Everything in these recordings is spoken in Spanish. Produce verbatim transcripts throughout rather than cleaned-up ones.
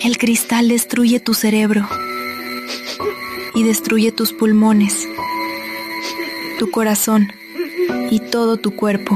El cristal destruye tu cerebro y destruye tus pulmones, tu corazón y todo tu cuerpo.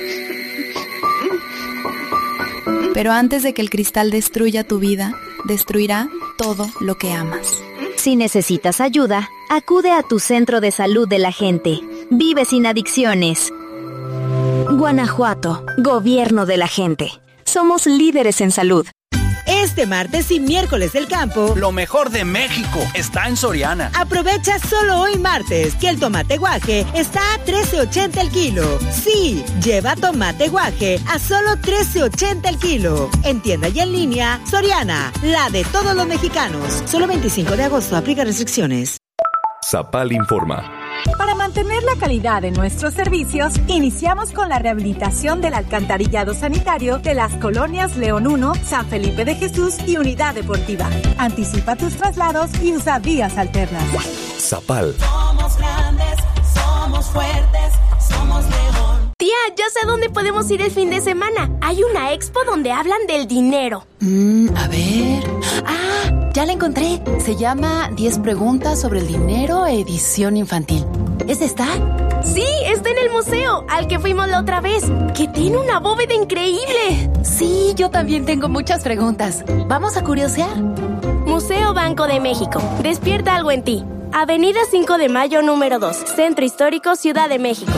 Pero antes de que el cristal destruya tu vida, destruirá todo lo que amas. Si necesitas ayuda, acude a tu centro de salud de la gente. Vive sin adicciones. Guanajuato, gobierno de la gente. Somos líderes en salud. Este martes y miércoles del campo, lo mejor de México está en Soriana. Aprovecha solo hoy martes que el tomate guaje está a trece ochenta el kilo. Sí, lleva tomate guaje a solo trece ochenta el kilo. En tienda y en línea, Soriana, la de todos los mexicanos. Solo veinticinco de agosto, aplica restricciones. Zapal informa. Para mantener la calidad de nuestros servicios, iniciamos con la rehabilitación del alcantarillado sanitario de las colonias León uno, San Felipe de Jesús y Unidad Deportiva. Anticipa tus traslados y usa vías alternas. Zapal. Somos grandes, somos fuertes, somos León. Tía, ya sé dónde podemos ir el fin de semana. Hay una expo donde hablan del dinero. Mm, a ver... ¡Ah! Ya la encontré. Se llama diez preguntas sobre el dinero, edición infantil. ¿Es esta? Sí, está en el museo, al que fuimos la otra vez, que tiene una bóveda increíble. Sí, yo también tengo muchas preguntas. ¿Vamos a curiosear? Museo Banco de México. Despierta algo en ti. Avenida cinco de mayo, número dos. Centro Histórico, Ciudad de México.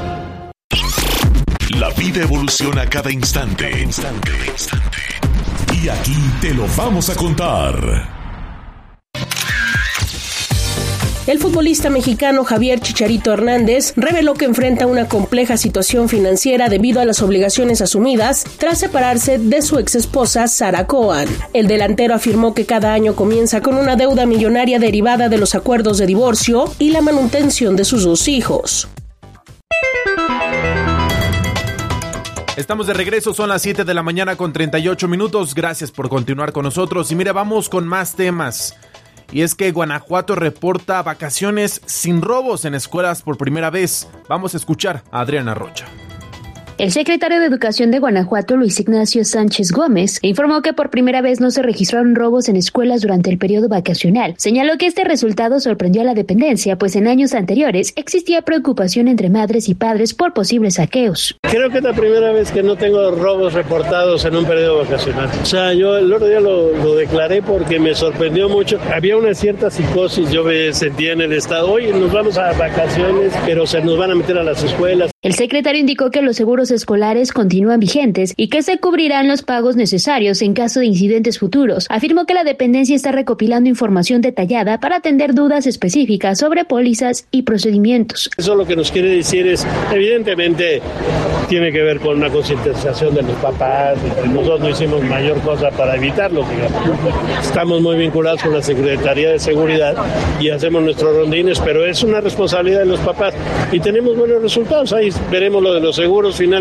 La vida evoluciona cada instante. Instante, instante. Y aquí te lo vamos a contar. El futbolista mexicano Javier Chicharito Hernández reveló que enfrenta una compleja situación financiera debido a las obligaciones asumidas tras separarse de su exesposa Sara Cohen. El delantero afirmó que cada año comienza con una deuda millonaria derivada de los acuerdos de divorcio y la manutención de sus dos hijos. Estamos de regreso, son las siete de la mañana con treinta y ocho minutos. Gracias por continuar con nosotros. Y mira, vamos con más temas. Y es que Guanajuato reporta vacaciones sin robos en escuelas por primera vez. Vamos a escuchar a Adriana Rocha. El secretario de Educación de Guanajuato, Luis Ignacio Sánchez Gómez, informó que por primera vez no se registraron robos en escuelas durante el periodo vacacional. Señaló que este resultado sorprendió a la dependencia, pues en años anteriores existía preocupación entre madres y padres por posibles saqueos. Creo que es la primera vez que no tengo robos reportados en un periodo vacacional. O sea, yo el otro día lo, lo declaré porque me sorprendió mucho. Había una cierta psicosis, yo me sentía en el estado, oye, nos vamos a vacaciones, pero se nos van a meter a las escuelas. El secretario indicó que los seguros escolares continúan vigentes y que se cubrirán los pagos necesarios en caso de incidentes futuros. Afirmó que la dependencia está recopilando información detallada para atender dudas específicas sobre pólizas y procedimientos. Eso lo que nos quiere decir es, evidentemente, tiene que ver con una concientización de los papás. Nosotros no hicimos mayor cosa para evitarlo, digamos. Estamos muy vinculados con la Secretaría de Seguridad y hacemos nuestros rondines, pero es una responsabilidad de los papás y tenemos buenos resultados. Ahí veremos lo de los seguros finalmente.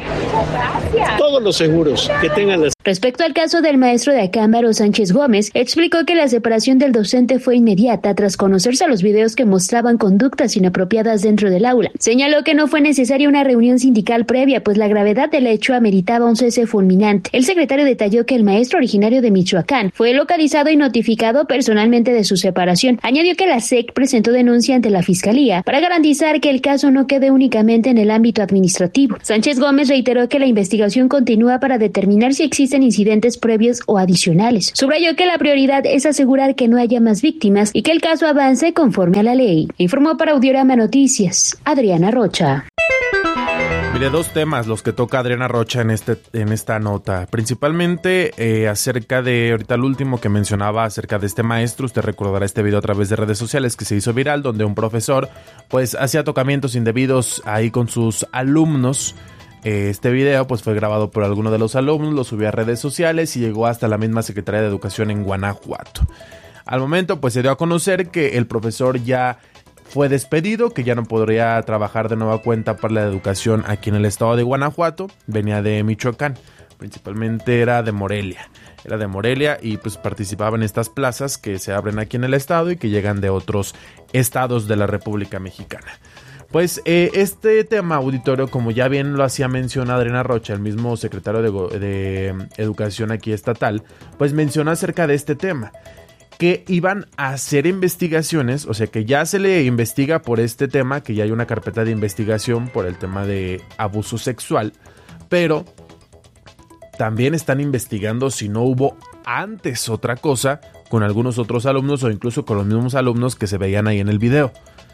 Todos los seguros que tengan las... Respecto al caso del maestro de Acámbaro, Sánchez Gómez, explicó que la separación del docente fue inmediata tras conocerse los videos que mostraban conductas inapropiadas dentro del aula. Señaló que no fue necesaria una reunión sindical previa, pues la gravedad del hecho ameritaba un cese fulminante. El secretario detalló que el maestro originario de Michoacán fue localizado y notificado personalmente de su separación. Añadió que la S E C presentó denuncia ante la Fiscalía para garantizar que el caso no quede únicamente en el ámbito administrativo. Sánchez Gómez reiteró que la investigación continúa para determinar si existen incidentes previos o adicionales. Subrayó que la prioridad es asegurar que no haya más víctimas y que el caso avance conforme a la ley. Informó para Audiorama Noticias, Adriana Rocha. Mire, dos temas los que toca Adriana Rocha en este en esta nota. Principalmente eh, acerca de, ahorita el último que mencionaba, acerca de este maestro. Usted recordará este video a través de redes sociales que se hizo viral, donde un profesor pues hacía tocamientos indebidos ahí con sus alumnos. Este video pues fue grabado por alguno de los alumnos, lo subió a redes sociales y llegó hasta la misma Secretaría de Educación en Guanajuato. Al momento pues se dio a conocer que el profesor ya fue despedido, que ya no podría trabajar de nueva cuenta para la educación aquí en el estado de Guanajuato. Venía de Michoacán, principalmente era de Morelia. Era de Morelia y pues participaba en estas plazas que se abren aquí en el estado y que llegan de otros estados de la República Mexicana. Pues eh, este tema, auditorio, como ya bien lo hacía mención Adriana Rocha, el mismo secretario de, de Educación aquí estatal, pues mencionó acerca de este tema, que iban a hacer investigaciones, o sea que ya se le investiga por este tema, que ya hay una carpeta de investigación por el tema de abuso sexual, pero también están investigando si no hubo antes otra cosa con algunos otros alumnos o incluso con los mismos alumnos que se veían ahí en el video.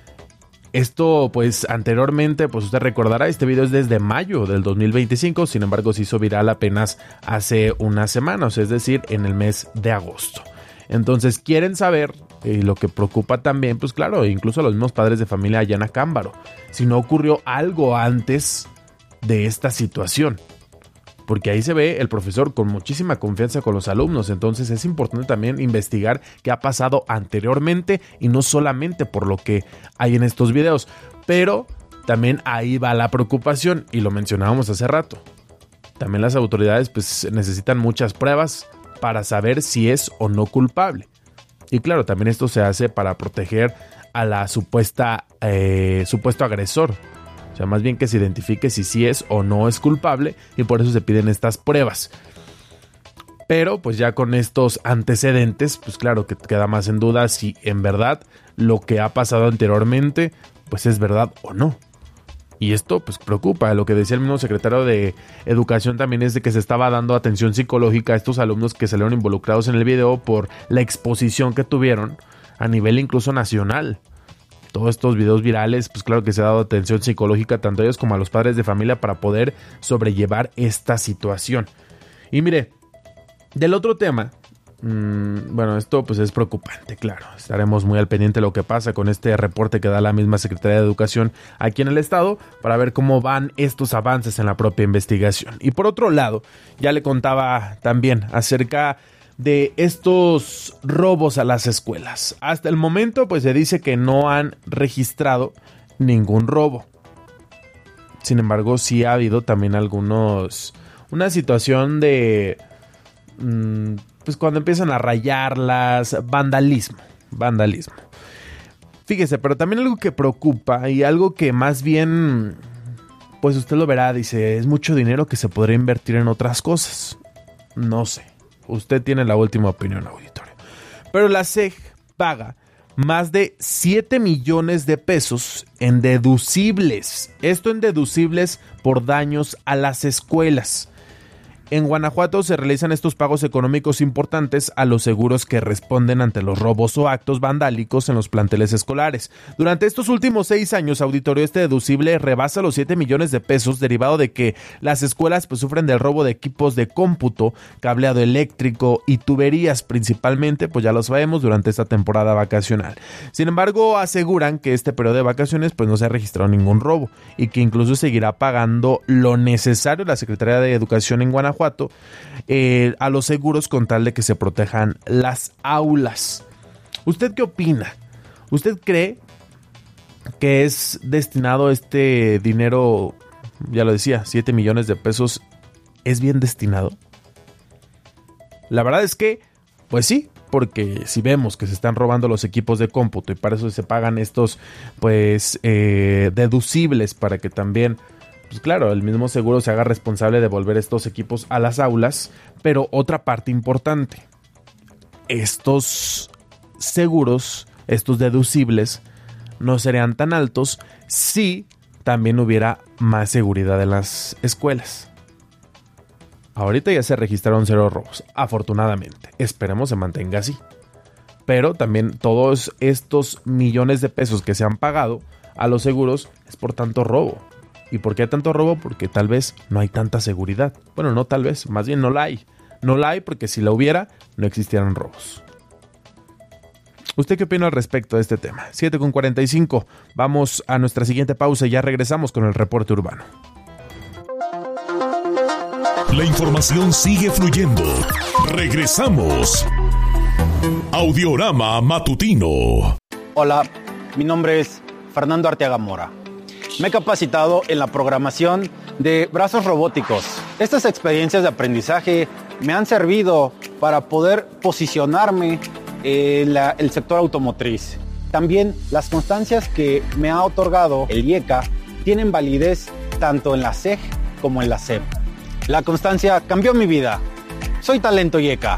Esto, pues, anteriormente, pues usted recordará, este video es desde mayo del dos mil veinticinco, sin embargo, se hizo viral apenas hace unas semanas, es decir, en el mes de agosto. Entonces, quieren saber, y lo que preocupa también, pues claro, incluso a los mismos padres de familia allá en Acámbaro, si no ocurrió algo antes de esta situación. Porque ahí se ve el profesor con muchísima confianza con los alumnos, entonces es importante también investigar qué ha pasado anteriormente y no solamente por lo que hay en estos videos, pero también ahí va la preocupación y lo mencionábamos hace rato. También las autoridades pues necesitan muchas pruebas para saber si es o no culpable. Y claro, también esto se hace para proteger a la supuesta eh, supuesto agresor. O sea, más bien que se identifique si sí es o no es culpable y por eso se piden estas pruebas. Pero pues ya con estos antecedentes, pues claro que queda más en duda si en verdad lo que ha pasado anteriormente pues es verdad o no. Y esto pues preocupa. Lo que decía el mismo secretario de Educación también es de que se estaba dando atención psicológica a estos alumnos que salieron involucrados en el video por la exposición que tuvieron a nivel incluso nacional. Todos estos videos virales, pues claro que se ha dado atención psicológica tanto a ellos como a los padres de familia para poder sobrellevar esta situación. Y mire, del otro tema, mmm, bueno, esto pues es preocupante, claro. Estaremos muy al pendiente de lo que pasa con este reporte que da la misma Secretaría de Educación aquí en el estado para ver cómo van estos avances en la propia investigación. Y por otro lado, ya le contaba también acerca de estos robos a las escuelas. Hasta el momento pues se dice que no han registrado ningún robo. Sin embargo, sí ha habido también algunos, una situación de mmm, pues cuando empiezan a rayarlas, vandalismo, vandalismo. Fíjese, pero también algo que preocupa y algo que más bien pues usted lo verá, dice, es mucho dinero que se podría invertir en otras cosas. No sé. Usted tiene la última opinión, auditorio. Pero la S E G paga más de siete millones de pesos en deducibles. Esto en deducibles por daños a las escuelas. En Guanajuato se realizan estos pagos económicos importantes a los seguros que responden ante los robos o actos vandálicos en los planteles escolares. Durante estos últimos seis años, auditorio, este deducible rebasa los siete millones de pesos derivado de que las escuelas pues, sufren del robo de equipos de cómputo, cableado eléctrico y tuberías principalmente, pues ya lo sabemos, durante esta temporada vacacional. Sin embargo, aseguran que este periodo de vacaciones pues no se ha registrado ningún robo y que incluso seguirá pagando lo necesario la Secretaría de Educación en Guanajuato Eh, a los seguros con tal de que se protejan las aulas. ¿Usted qué opina? ¿Usted cree que es destinado este dinero, ya lo decía, siete millones de pesos, es bien destinado? La verdad es que, pues sí, porque si vemos que se están robando los equipos de cómputo y para eso se pagan estos, pues, eh, deducibles para que también, pues claro, el mismo seguro se haga responsable de devolver estos equipos a las aulas, pero otra parte importante, estos seguros, estos deducibles, no serían tan altos si también hubiera más seguridad en las escuelas. Ahorita ya se registraron cero robos, afortunadamente, esperemos se mantenga así. Pero también todos estos millones de pesos que se han pagado a los seguros es por tanto robo. ¿Y por qué hay tanto robo? Porque tal vez no hay tanta seguridad. Bueno, no tal vez, más bien no la hay. No la hay porque si la hubiera, no existieran robos. ¿Usted qué opina al respecto de este tema? siete con cuarenta y cinco. Vamos a nuestra siguiente pausa y ya regresamos con el reporte urbano. La información sigue fluyendo. Regresamos. Audiorama Matutino. Hola, mi nombre es Fernando Arteaga Mora. Me he capacitado en la programación de brazos robóticos. Estas experiencias de aprendizaje me han servido para poder posicionarme en la, el sector automotriz. También las constancias que me ha otorgado el IECA tienen validez tanto en la C E G como en la C E P. La constancia cambió mi vida. Soy Talento IECA.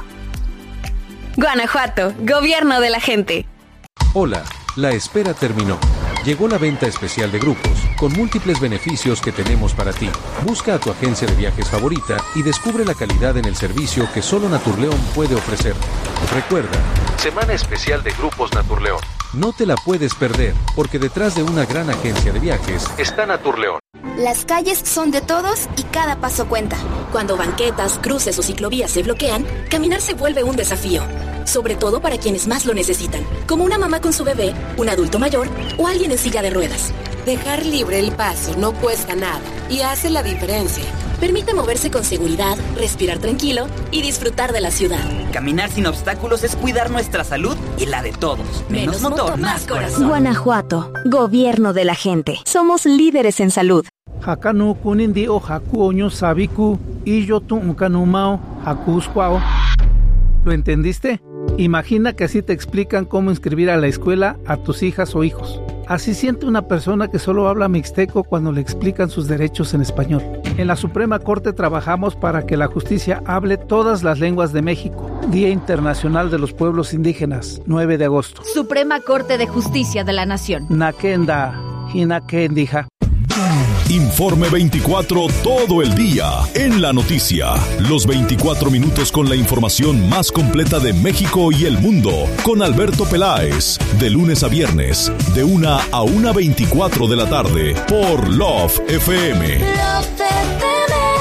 Guanajuato, gobierno de la gente. Hola, la espera terminó. Llegó la venta especial de grupos, con múltiples beneficios que tenemos para ti. Busca a tu agencia de viajes favorita y descubre la calidad en el servicio que solo Naturleón puede ofrecer. Recuerda, Semana Especial de Grupos Naturleón. No te la puedes perder, porque detrás de una gran agencia de viajes está Naturleón. Las calles son de todos y cada paso cuenta. Cuando banquetas, cruces o ciclovías se bloquean, caminar se vuelve un desafío. Sobre todo para quienes más lo necesitan, como una mamá con su bebé, un adulto mayor o alguien en silla de ruedas. Dejar libre el paso no cuesta nada y hace la diferencia. Permite moverse con seguridad, respirar tranquilo y disfrutar de la ciudad. Caminar sin obstáculos es cuidar nuestra salud y la de todos. Menos, Menos motor, motor, más corazón. Guanajuato, gobierno de la gente. Somos líderes en salud. Hakanu kunindi o haku oño sabiku y yo tu unkanumao hakusquao. ¿Lo entendiste? Imagina que así te explican cómo inscribir a la escuela a tus hijas o hijos. Así siente una persona que solo habla mixteco cuando le explican sus derechos en español. En la Suprema Corte trabajamos para que la justicia hable todas las lenguas de México. Día Internacional de los Pueblos Indígenas, nueve de agosto. Suprema Corte de Justicia de la Nación. Nakenda, Hinakendija. Informe veinticuatro todo el día en la noticia. Los veinticuatro minutos con la información más completa de México y el mundo. Con Alberto Peláez. De lunes a viernes. De una a una veinticuatro de la tarde. Por Love F M. Love F M.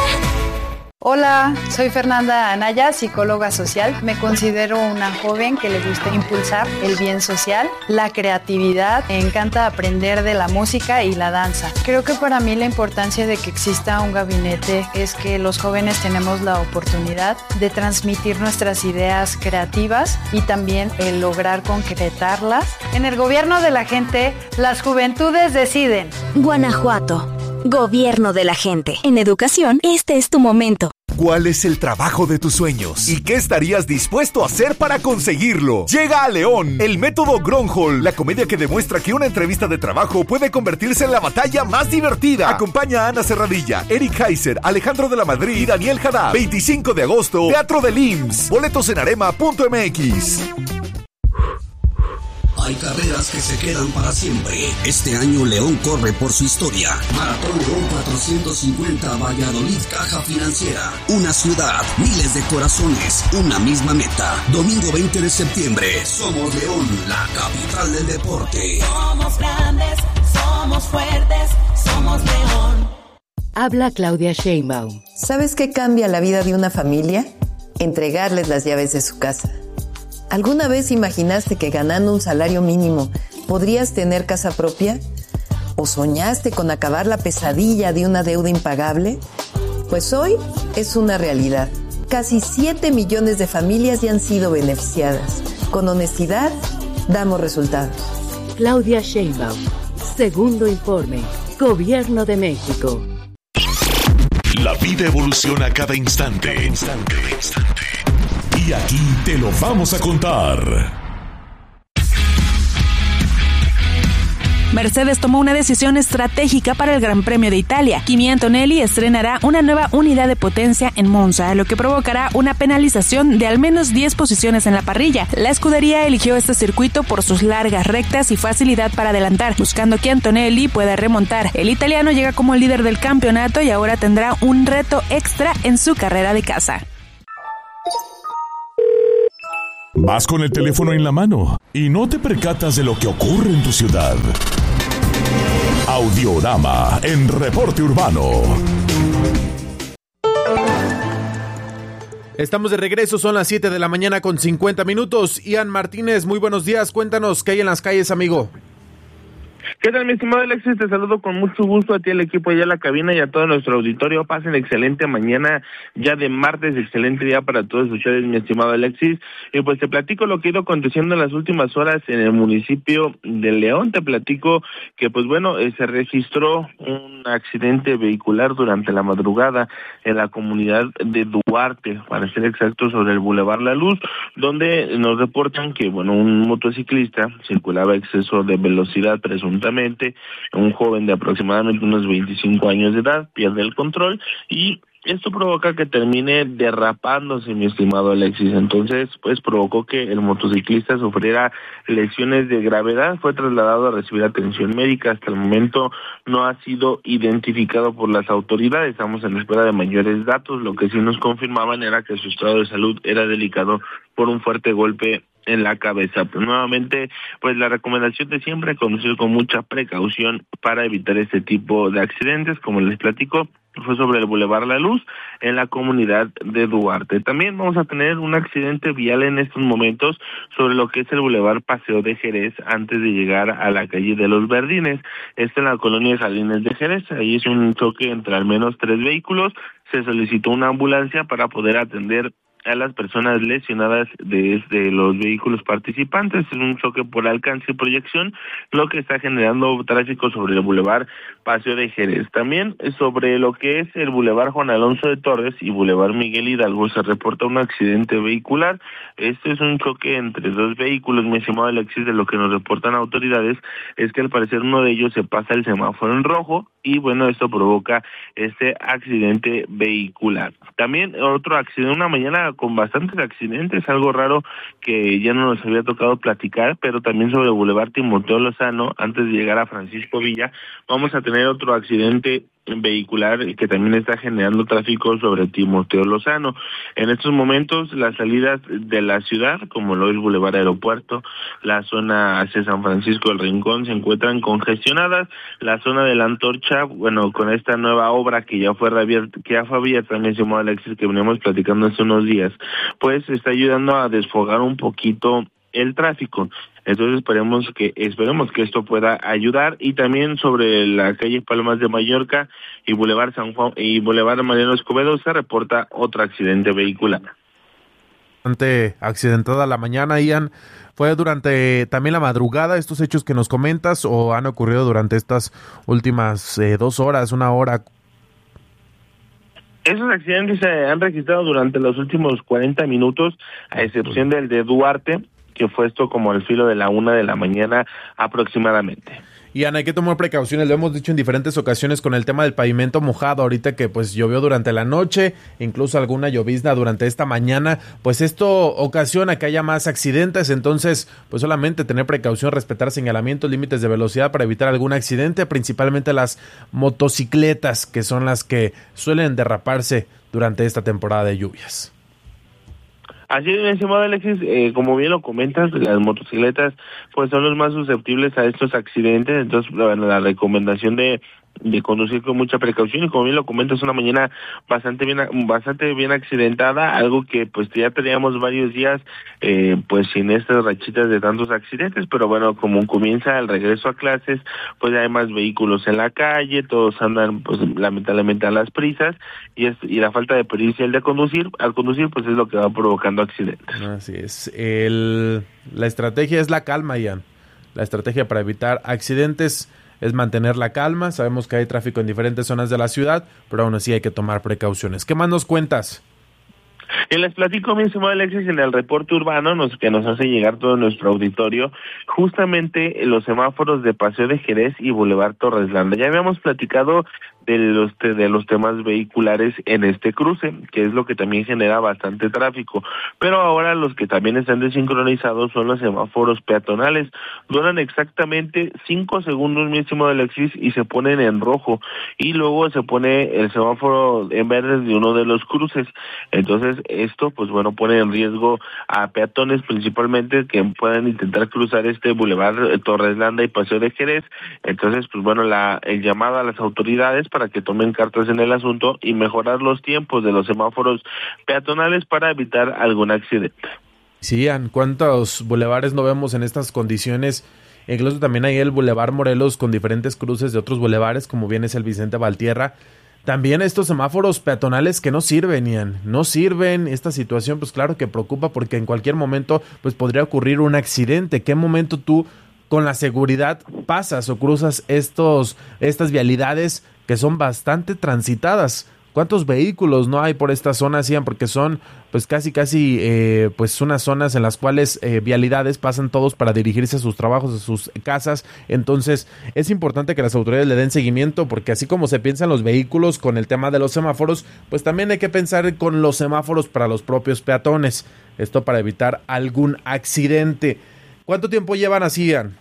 Hola, soy Fernanda Anaya, psicóloga social. Me considero una joven que le gusta impulsar el bien social, la creatividad. Me encanta aprender de la música y la danza. Creo que para mí la importancia de que exista un gabinete es que los jóvenes tenemos la oportunidad de transmitir nuestras ideas creativas y también el lograr concretarlas. En el gobierno de la gente, las juventudes deciden. Guanajuato, gobierno de la gente. En educación, este es tu momento. ¿Cuál es el trabajo de tus sueños? ¿Y qué estarías dispuesto a hacer para conseguirlo? Llega a León el método Gronholm, la comedia que demuestra que una entrevista de trabajo puede convertirse en la batalla más divertida. Acompaña a Ana Serradilla, Eric Heiser, Alejandro de la Madrid y Daniel Haddad. veinticinco de agosto, Teatro del I M S S. Boletos en arema punto m x. Hay carreras que se quedan para siempre. Este año León corre por su historia. Maratón León cuatrocientos cincuenta Valladolid Caja Financiera. Una ciudad, miles de corazones, una misma meta. Domingo veinte de septiembre. Somos León, la capital del deporte. Somos grandes, somos fuertes, somos León. Habla Claudia Sheinbaum. ¿Sabes qué cambia la vida de una familia? Entregarles las llaves de su casa. ¿Alguna vez imaginaste que ganando un salario mínimo podrías tener casa propia? ¿O soñaste con acabar la pesadilla de una deuda impagable? Pues hoy es una realidad. Casi siete millones de familias ya han sido beneficiadas. Con honestidad, damos resultados. Claudia Sheinbaum. Segundo informe. Gobierno de México. La vida evoluciona a cada instante. Instante, instante. Y aquí te lo vamos a contar. Mercedes tomó una decisión estratégica para el Gran Premio de Italia. Kimi Antonelli estrenará una nueva unidad de potencia en Monza, lo que provocará una penalización de al menos diez posiciones en la parrilla. La escudería eligió este circuito por sus largas rectas y facilidad para adelantar, buscando que Antonelli pueda remontar. El italiano llega como líder del campeonato y ahora tendrá un reto extra en su carrera de casa. Vas con el teléfono en la mano y no te percatas de lo que ocurre en tu ciudad. Audiorama en Reporte Urbano. Estamos de regreso, son las siete de la mañana con cincuenta minutos. Ian Martínez, muy buenos días, cuéntanos qué hay en las calles, amigo. ¿Qué tal, mi estimado Alexis? Te saludo con mucho gusto a ti, al equipo allá en la cabina y a todo nuestro auditorio. Pasen excelente mañana, ya de martes, excelente día para todos ustedes, mi estimado Alexis. Y pues te platico lo que ha ido aconteciendo en las últimas horas en el municipio de León. Te platico que, pues bueno, eh, se registró un accidente vehicular durante la madrugada en la comunidad de Duarte, para ser exacto, sobre el Boulevard La Luz, donde nos reportan que, bueno, un motociclista circulaba a exceso de velocidad, presuntamente. Un joven de aproximadamente unos veinticinco años de edad pierde el control y esto provoca que termine derrapándose, mi estimado Alexis. Entonces, pues provocó que el motociclista sufriera lesiones de gravedad. Fue trasladado a recibir atención médica. Hasta el momento no ha sido identificado por las autoridades. Estamos en espera de mayores datos. Lo que sí nos confirmaban era que su estado de salud era delicado por un fuerte golpe en la cabeza. Pues nuevamente, pues la recomendación de siempre, conducir con mucha precaución para evitar este tipo de accidentes. Como les platico, fue sobre el Boulevard La Luz en la comunidad de Duarte. También vamos a tener un accidente vial en estos momentos sobre lo que es el Boulevard Paseo de Jerez antes de llegar a la calle de los Verdines. Esto en la colonia Salines de Jerez. Ahí es un choque entre al menos tres vehículos. Se solicitó una ambulancia para poder atender a las personas lesionadas de, de los vehículos participantes. Es un choque por alcance y proyección, lo que está generando tráfico sobre el Boulevard Paseo de Jerez. También sobre lo que es el Boulevard Juan Alonso de Torres y Boulevard Miguel Hidalgo se reporta un accidente vehicular. Este es un choque entre dos vehículos, mi estimado Alexis. De lo que nos reportan autoridades es que al parecer uno de ellos se pasa el semáforo en rojo y bueno, esto provoca este accidente vehicular. También otro accidente, una mañana con bastantes accidentes, algo raro que ya no nos había tocado platicar, pero también sobre el Boulevard Timoteo Lozano, antes de llegar a Francisco Villa, vamos a tener otro accidente vehicular que también está generando tráfico sobre Timoteo Lozano. En estos momentos las salidas de la ciudad, como lo es Boulevard Aeropuerto, la zona hacia San Francisco del Rincón, se encuentran congestionadas. La zona de la Antorcha, bueno, con esta nueva obra que ya fue reabierta, que ya fue abierta, me llamó Alexis, que veníamos platicando hace unos días, pues está ayudando a desfogar un poquito el tráfico. Entonces esperemos que esperemos que esto pueda ayudar. Y también sobre la calle Palmas de Mallorca y Boulevard San Juan y Boulevard Mariano Escobedo se reporta otro accidente vehicular. Bastante accidentada la mañana, Ian. ¿Fue durante también la madrugada estos hechos que nos comentas o han ocurrido durante estas últimas eh, dos horas, una hora? Esos accidentes se han registrado durante los últimos cuarenta minutos, a excepción del de Duarte, que fue esto como al filo de la una de la mañana aproximadamente. Y Ana, hay que tomar precauciones, lo hemos dicho en diferentes ocasiones con el tema del pavimento mojado, ahorita que pues llovió durante la noche, incluso alguna llovizna durante esta mañana, pues esto ocasiona que haya más accidentes, entonces pues solamente tener precaución, respetar señalamientos, límites de velocidad para evitar algún accidente, principalmente las motocicletas, que son las que suelen derraparse durante esta temporada de lluvias. Así es, mi estimado Alexis, eh, como bien lo comentas, las motocicletas pues son los más susceptibles a estos accidentes. Entonces, bueno, la recomendación de de conducir con mucha precaución, y como bien lo comentas, una mañana bastante bien bastante bien accidentada, algo que pues ya teníamos varios días eh, pues sin estas rachitas de tantos accidentes, pero bueno, como comienza el regreso a clases, pues ya hay más vehículos en la calle, todos andan pues lamentablemente a las prisas, y es y la falta de pericia al de conducir, al conducir pues es lo que va provocando accidentes. Así es. El, la estrategia es la calma, Ian. La estrategia para evitar accidentes es mantener la calma. Sabemos que hay tráfico en diferentes zonas de la ciudad, pero aún así hay que tomar precauciones. ¿Qué más nos cuentas? Y les platico, mi estimado Alexis, en el reporte urbano nos, que nos hace llegar todo nuestro auditorio, justamente los semáforos de Paseo de Jerez y Boulevard Torres Landa. Ya habíamos platicado de los de los temas vehiculares en este cruce, que es lo que también genera bastante tráfico, pero ahora los que también están desincronizados son los semáforos peatonales. Duran exactamente cinco segundos, mi estimado Alexis, y se ponen en rojo, y luego se pone el semáforo en verde de uno de los cruces. Entonces esto pues bueno pone en riesgo a peatones principalmente que puedan intentar cruzar este Boulevard Torres Landa y Paseo de Jerez. Entonces pues bueno la el llamado a las autoridades para que tomen cartas en el asunto y mejorar los tiempos de los semáforos peatonales para evitar algún accidente. Sí, ¿cuántos bulevares no vemos en estas condiciones incluso también hay el Boulevard Morelos con diferentes cruces de otros bulevares, como bien es el Vicente Valtierra. También estos semáforos peatonales que no sirven, Ian, no sirven. Esta situación, pues claro que preocupa, porque en cualquier momento pues podría ocurrir un accidente. ¿Qué momento tú con la seguridad pasas o cruzas estos estas vialidades que son bastante transitadas? ¿Cuántos vehículos no hay por esta zona, Ian? Porque son pues casi casi eh, pues unas zonas en las cuales eh, vialidades pasan todos para dirigirse a sus trabajos, a sus casas. Entonces es importante que las autoridades le den seguimiento, porque así como se piensan los vehículos con el tema de los semáforos, pues también hay que pensar con los semáforos para los propios peatones. Esto para evitar algún accidente. ¿Cuánto tiempo llevan así, Ian?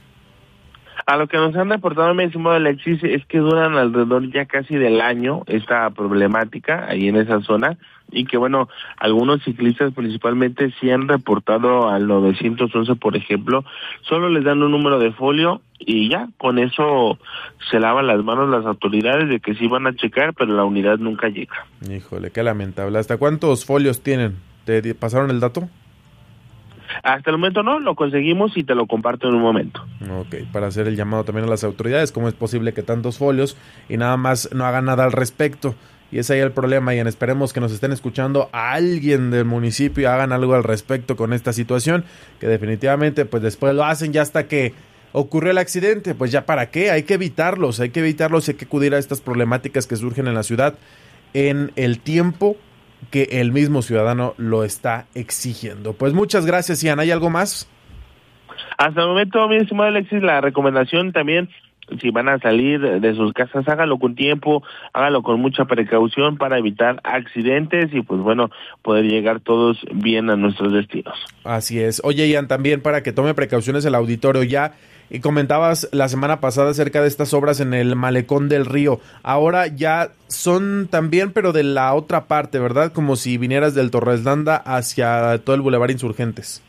A lo que nos han reportado, mi estimado Alexis, es que duran alrededor ya casi del año esta problemática ahí en esa zona, y que bueno, algunos ciclistas principalmente sí han reportado al nueve once, por ejemplo. Solo les dan un número de folio y ya, con eso se lavan las manos las autoridades de que sí van a checar, pero la unidad nunca llega. Híjole, qué lamentable. ¿Hasta cuántos folios tienen? ¿Te pasaron el dato? Hasta el momento no, lo conseguimos y te lo comparto en un momento. Ok, para hacer el llamado también a las autoridades, ¿cómo es posible que tantos folios y nada más no hagan nada al respecto? Y ese ahí el problema, y esperemos que nos estén escuchando a alguien del municipio y hagan algo al respecto con esta situación, que definitivamente pues después lo hacen ya hasta que ocurrió el accidente. Pues ya para qué, hay que evitarlos, hay que evitarlos y hay que acudir a estas problemáticas que surgen en la ciudad en el tiempo que el mismo ciudadano lo está exigiendo. Pues muchas gracias, Ian. ¿Hay algo más? Hasta el momento, mi estimado Alexis, la recomendación también, si van a salir de sus casas, hágalo con tiempo, hágalo con mucha precaución para evitar accidentes y pues bueno, poder llegar todos bien a nuestros destinos. Así es. Oye, Ian, también para que tome precauciones el auditorio ya. Y comentabas la semana pasada acerca de estas obras en el Malecón del Río. Ahora ya son también, pero de la otra parte, ¿verdad? Como si vinieras del Torres Landa hacia todo el Boulevard Insurgentes.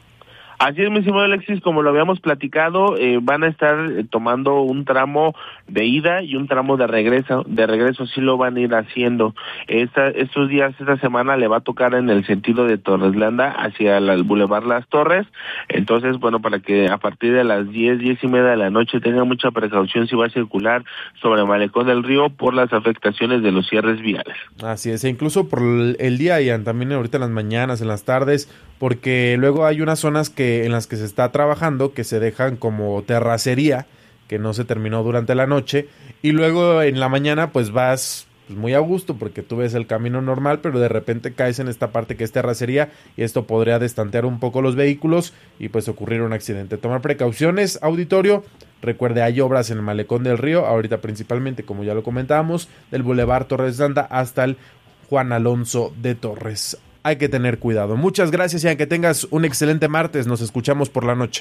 Así es, mi estimado Alexis, como lo habíamos platicado, eh, van a estar eh, tomando un tramo de ida y un tramo de regreso. De regreso sí lo van a ir haciendo. Esta, estos días, esta semana le va a tocar en el sentido de Torreslanda hacia el Boulevard Las Torres. Entonces, bueno, para que a partir de las diez, diez y media de la noche tengan mucha precaución si va a circular sobre Malecón del Río por las afectaciones de los cierres viales. Así es, e incluso por el día, y también ahorita en las mañanas, en las tardes, porque luego hay unas zonas que en las que se está trabajando que se dejan como terracería, que no se terminó durante la noche, y luego en la mañana pues vas pues, muy a gusto porque tú ves el camino normal, pero de repente caes en esta parte que es terracería y esto podría destantear un poco los vehículos y pues ocurrir un accidente. Tomar precauciones, auditorio. Recuerde, hay obras en el Malecón del Río, ahorita principalmente, como ya lo comentábamos, del Boulevard Torres Landa hasta el Juan Alonso de Torres. Hay que tener cuidado. Muchas gracias y que tengas un excelente martes. Nos escuchamos por la noche.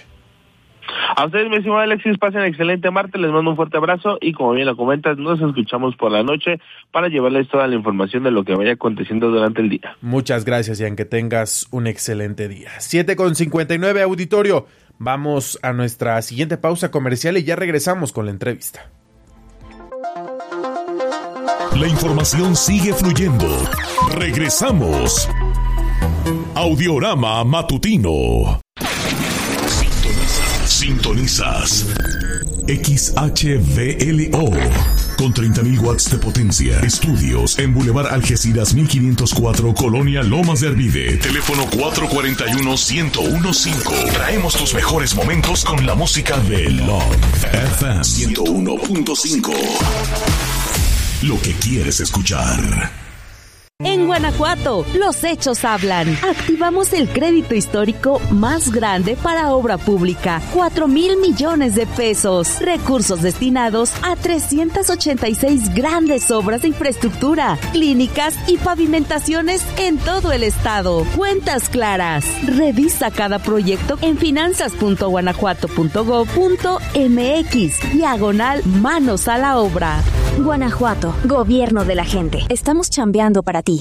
A ustedes, mi estimado Alexis, pasen excelente martes. Les mando un fuerte abrazo y como bien lo comentas, nos escuchamos por la noche para llevarles toda la información de lo que vaya aconteciendo durante el día. Muchas gracias y que tengas un excelente día. siete con cincuenta y nueve, auditorio. Vamos a nuestra siguiente pausa comercial y ya regresamos con la entrevista. La información sigue fluyendo. Regresamos. Audiorama Matutino. Sintonizas. Sintonizas. X H V L O. Con treinta mil watts de potencia. Estudios en Boulevard Algeciras mil quinientos cuatro, Colonia Lomas de Arvide. Teléfono cuatro cuatro uno, uno cero uno cinco. Traemos tus mejores momentos con la música de Love F M ciento uno punto cinco. Lo que quieres escuchar. En Guanajuato, los hechos hablan. Activamos el crédito histórico más grande para obra pública, cuatro mil millones de pesos. Recursos destinados a trescientas ochenta y seis grandes obras de infraestructura, clínicas y pavimentaciones en todo el estado. Cuentas claras. Revisa cada proyecto en finanzas punto guanajuato punto gob punto m x, diagonal manos a la obra. Guanajuato, gobierno de la gente. Estamos chambeando para ti.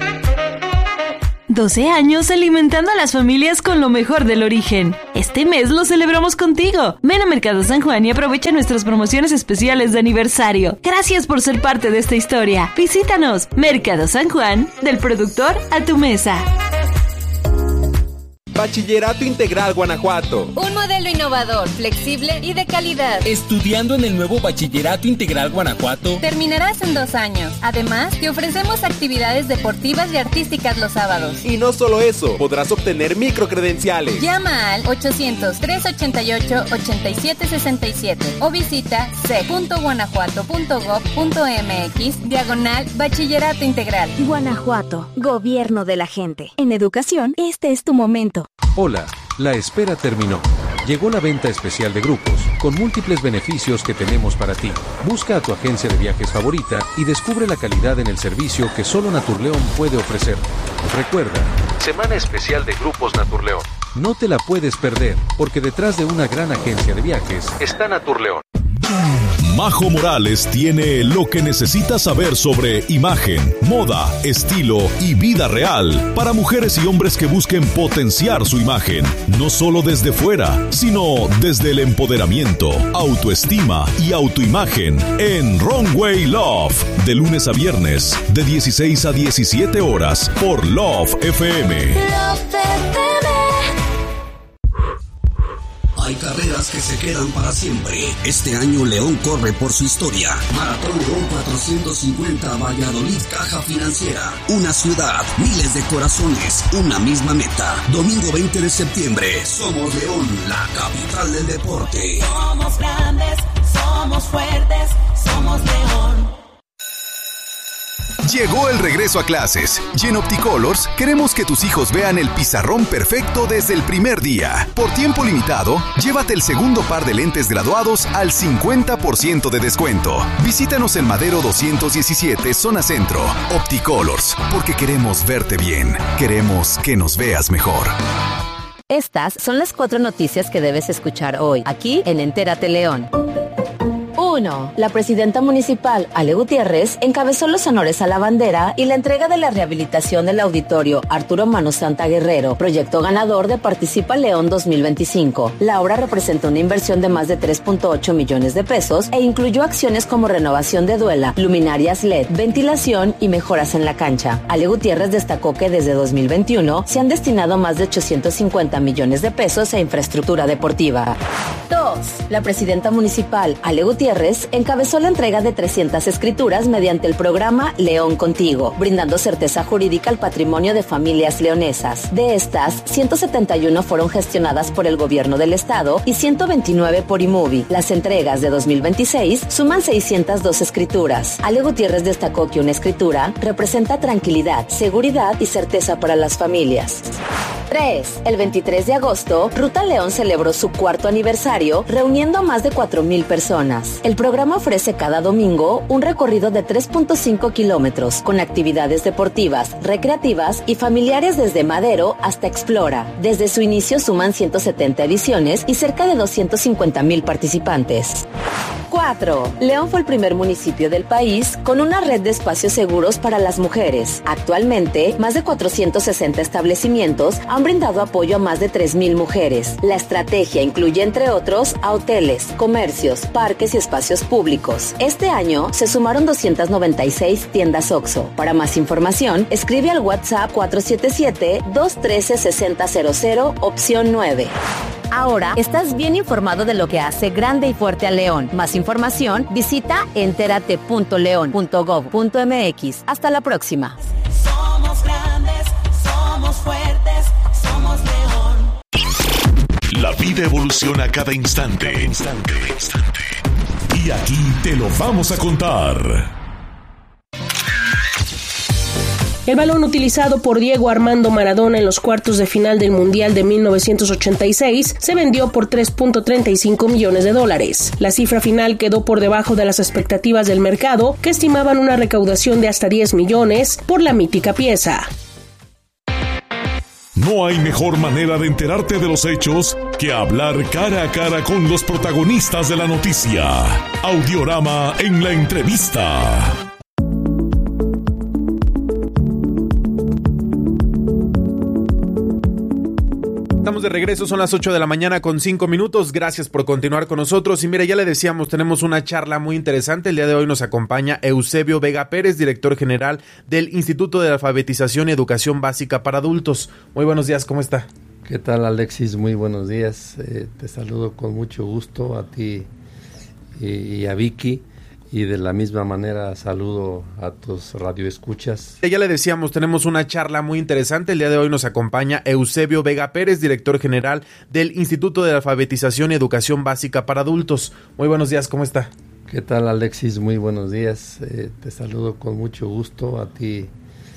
doce años alimentando a las familias con lo mejor del origen. Este mes lo celebramos contigo. Ven a Mercado San Juan y aprovecha nuestras promociones especiales de aniversario. Gracias por ser parte de esta historia. Visítanos. Mercado San Juan, del productor a tu mesa. Bachillerato Integral Guanajuato. Un modelo innovador, flexible y de calidad. Estudiando en el nuevo Bachillerato Integral Guanajuato, terminarás en dos años. Además, te ofrecemos actividades deportivas y artísticas los sábados. Y no solo eso, podrás obtener microcredenciales. Llama al ochocientos, trescientos ochenta y ocho, ochenta y siete sesenta y siete o visita c punto guanajuato punto gob punto mx diagonal Bachillerato Integral. Guanajuato, gobierno de la gente. En educación, este es tu momento. Hola, la espera terminó. Llegó la venta especial de grupos, con múltiples beneficios que tenemos para ti. Busca a tu agencia de viajes favorita y descubre la calidad en el servicio que solo Naturleón puede ofrecer. Recuerda, Semana Especial de Grupos Naturleón. No te la puedes perder, porque detrás de una gran agencia de viajes está Naturleón. Majo Morales tiene lo que necesitas saber sobre imagen, moda, estilo y vida real para mujeres y hombres que busquen potenciar su imagen, no solo desde fuera, sino desde el empoderamiento, autoestima y autoimagen en Runway Love, de lunes a viernes, de dieciséis a diecisiete horas por Love F M. Love F M. Hay carreras que se quedan para siempre. Este año León corre por su historia. Maratón León cuatrocientos cincuenta Valladolid Caja Financiera. Una ciudad, miles de corazones, una misma meta. Domingo veinte de septiembre. Somos León, la capital del deporte. Somos grandes, somos fuertes, somos León. Llegó el regreso a clases y en Opticolors queremos que tus hijos vean el pizarrón perfecto desde el primer día. Por tiempo limitado, llévate el segundo par de lentes graduados al cincuenta por ciento de descuento. Visítanos en Madero doscientos diecisiete, zona centro. Opticolors, porque queremos verte bien. Queremos que nos veas mejor. Estas son las cuatro noticias que debes escuchar hoy, aquí en Entérate León. uno. La presidenta municipal, Ale Gutiérrez, encabezó los honores a la bandera y la entrega de la rehabilitación del auditorio Arturo Mano Santa Guerrero, proyecto ganador de Participa León dos mil veinticinco. La obra representó una inversión de más de tres punto ocho millones de pesos e incluyó acciones como renovación de duela, luminarias L E D, ventilación y mejoras en la cancha. Ale Gutiérrez destacó que desde dos mil veintiuno se han destinado más de ochocientos cincuenta millones de pesos a infraestructura deportiva. dos. La presidenta municipal, Ale Gutiérrez, encabezó la entrega de trescientas escrituras mediante el programa León Contigo, brindando certeza jurídica al patrimonio de familias leonesas. De estas, ciento setenta y uno fueron gestionadas por el gobierno del estado y ciento veintinueve por IMUBI. Las entregas de dos mil veintiséis suman seiscientas dos escrituras. Ale Gutiérrez destacó que una escritura representa tranquilidad, seguridad y certeza para las familias. tres. El veintitrés de agosto, Ruta León celebró su cuarto aniversario, reuniendo a más de cuatro mil personas. El programa ofrece cada domingo un recorrido de tres punto cinco kilómetros, con actividades deportivas, recreativas y familiares desde Madero hasta Explora. Desde su inicio suman ciento setenta ediciones y cerca de doscientos cincuenta mil participantes. cuatro. León fue el primer municipio del país con una red de espacios seguros para las mujeres. Actualmente, más de cuatrocientos sesenta establecimientos han brindado apoyo a más de tres mil mujeres. La estrategia incluye, entre otros, a hoteles, comercios, parques y espacios públicos. Este año se sumaron doscientas noventa y seis tiendas OXXO. Para más información, escribe al WhatsApp cuatro siete siete, dos uno tres, seis cero cero cero, opción nueve. Ahora estás bien informado de lo que hace grande y fuerte a León. Más información, visita entérate punto león punto gob punto mx. Hasta la próxima. Somos grandes, somos fuertes, somos León. La vida evoluciona cada instante. Cada instante, cada instante. Y aquí te lo vamos a contar. El balón utilizado por Diego Armando Maradona en los cuartos de final del Mundial de mil novecientos ochenta y seis se vendió por tres punto treinta y cinco millones de dólares. La cifra final quedó por debajo de las expectativas del mercado, que estimaban una recaudación de hasta diez millones por la mítica pieza. No hay mejor manera de enterarte de los hechos que hablar cara a cara con los protagonistas de la noticia. Audiorama en la entrevista. Estamos de regreso, son las ocho de la mañana con cinco minutos. Gracias por continuar con nosotros. Y mire, ya le decíamos, tenemos una charla muy interesante. El día de hoy nos acompaña Eusebio Vega Pérez, director general del Instituto de Alfabetización y Educación Básica para Adultos. Muy buenos días, ¿cómo está? ¿Qué tal, Alexis? Muy buenos días. Eh, te saludo con mucho gusto a ti y, y a Vicky. Y de la misma manera saludo a tus radioescuchas. Ya le decíamos, tenemos una charla muy interesante. El día de hoy nos acompaña Eusebio Vega Pérez, director general del Instituto de Alfabetización y Educación Básica para Adultos. Muy buenos días, ¿cómo está? ¿Qué tal, Alexis? Muy buenos días. Eh, te saludo con mucho gusto a ti